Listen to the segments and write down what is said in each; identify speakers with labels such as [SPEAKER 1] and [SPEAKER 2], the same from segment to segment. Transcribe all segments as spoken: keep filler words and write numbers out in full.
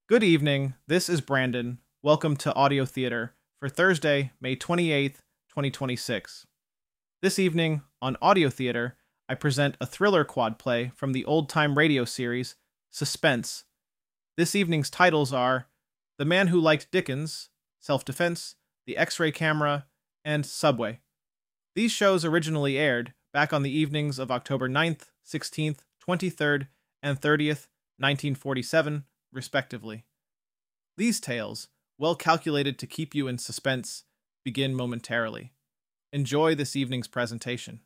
[SPEAKER 1] Good evening, this is Brandon. Welcome to Audio Theater for Thursday, May twenty-eighth, twenty twenty-six. This evening, on Audio Theater, I present a thriller quad play from the old-time radio series, Suspense. This evening's titles are The Man Who Liked Dickens, Self-Defense, The X-Ray Camera, and Subway. These shows originally aired back on the evenings of October ninth, sixteenth, twenty-third, and thirtieth, nineteen forty-seven, respectively. These tales, well calculated to keep you in suspense, begin momentarily. Enjoy this evening's presentation.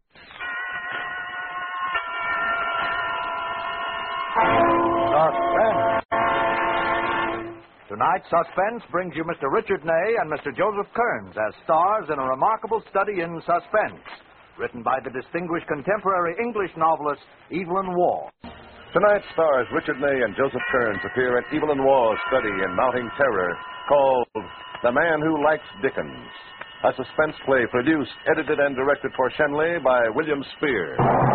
[SPEAKER 2] Suspense. Tonight, Suspense brings you Mister Richard Ney and Mister Joseph Kearns as stars in a remarkable study in suspense, written by the distinguished contemporary English novelist Evelyn Waugh.
[SPEAKER 3] Tonight's stars Richard Ney and Joseph Kearns appear in Evelyn Waugh's study in mounting terror called The Man Who Likes Dickens, a suspense play produced, edited, and directed for Shenley by William Spear.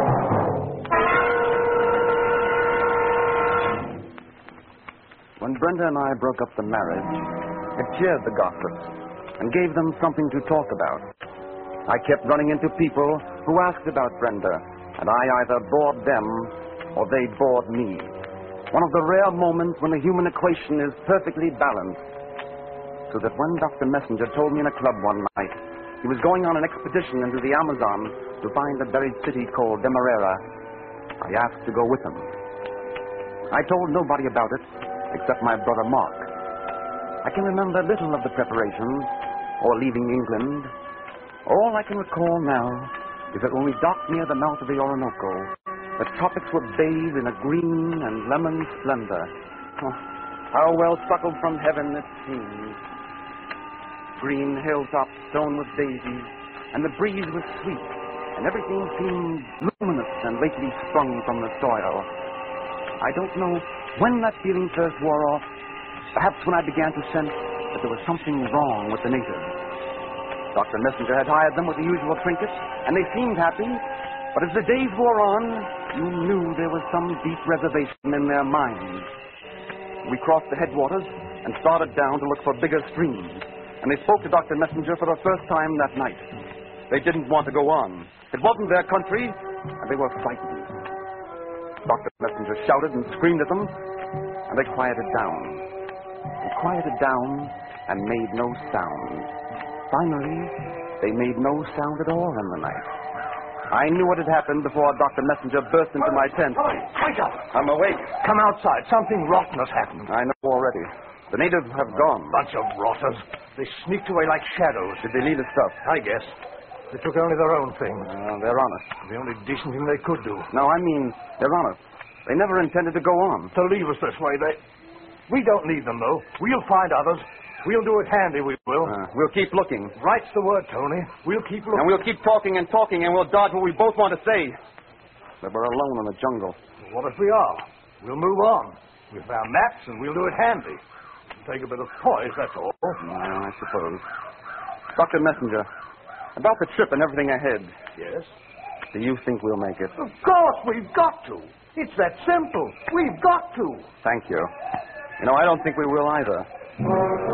[SPEAKER 4] When Brenda and I broke up the marriage, it cheered the gossips and gave them something to talk about. I kept running into people who asked about Brenda, and I either bored them or they bored me. One of the rare moments when the human equation is perfectly balanced. So that when Doctor Messenger told me in a club one night he was going on an expedition into the Amazon to find a buried city called Demerara, I asked to go with him. I told nobody about it except my brother Mark. I can remember little of the preparations or leaving England. All I can recall now is that when we docked near the mouth of the Orinoco, the tropics were bathed in a green and lemon splendor. Oh, how well suckled from heaven it seemed. Green hilltops sown with daisies, and the breeze was sweet, and everything seemed luminous and lately sprung from the soil. I don't know when that feeling first wore off, perhaps when I began to sense that there was something wrong with the natives. Doctor Messenger had hired them with the usual trinkets, and they seemed happy, but as the days wore on, you knew there was some deep reservation in their minds. We crossed the headwaters and started down to look for bigger streams, and they spoke to Doctor Messenger for the first time that night. They didn't want to go on. It wasn't their country, and they were frightened. Doctor Messenger shouted and screamed at them, and they quieted down. They quieted down and made no sound. Finally, they made no sound at all in the night. I knew what had happened before Doctor Messenger burst into my tent.
[SPEAKER 2] Wake up!
[SPEAKER 4] I'm awake.
[SPEAKER 2] Come outside. Something rotten has happened.
[SPEAKER 4] I know already. The natives have gone.
[SPEAKER 2] Bunch of rotters. They sneaked away like shadows.
[SPEAKER 4] Did they leave us stuff?
[SPEAKER 2] I guess. They took only their own things.
[SPEAKER 4] Uh, they're honest.
[SPEAKER 2] The only decent thing they could do.
[SPEAKER 4] No, I mean, they're honest. They never intended to go on.
[SPEAKER 2] To leave us this way, they... We don't need them, though. We'll find others. We'll do it handy, we will.
[SPEAKER 4] Uh, we'll keep looking.
[SPEAKER 2] Right's the word, Tony. We'll keep looking.
[SPEAKER 4] And we'll keep talking and talking, and we'll dodge what we both want to say. But we're alone in the jungle.
[SPEAKER 2] What if we are? We'll move on. We've found maps, and we'll do it handy. It'll take a bit of poise, that's all.
[SPEAKER 4] Yeah, I suppose. Doctor Messenger, about the trip and everything ahead.
[SPEAKER 2] Yes?
[SPEAKER 4] Do you think we'll make it?
[SPEAKER 2] Of course, we've got to. It's that simple. We've got to.
[SPEAKER 4] Thank you. You know, I don't think we will either.